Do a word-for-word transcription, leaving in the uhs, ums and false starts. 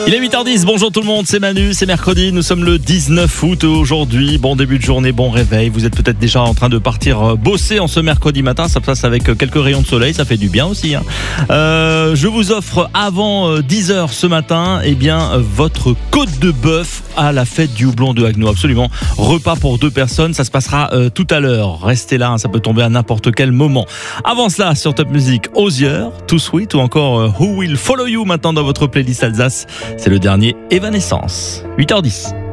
Il est huit heures dix, bonjour tout le monde, c'est Manu, c'est mercredi, nous sommes le dix-neuf août aujourd'hui. Bon début de journée, bon réveil, vous êtes peut-être déjà en train de partir bosser en ce mercredi matin, ça passe avec quelques rayons de soleil, ça fait du bien aussi. Hein. Euh, je vous offre avant dix heures ce matin, eh bien, votre côte de bœuf à la fête du houblon de Haguenau, absolument. Repas pour deux personnes, ça se passera euh, tout à l'heure. Restez là, hein, ça peut tomber à n'importe quel moment. Avant cela, sur Top Music, Osier, Too Sweet ou encore euh, Who Will Follow You maintenant dans votre playlist Alsace. C'est le dernier Evanescence. huit heures dix.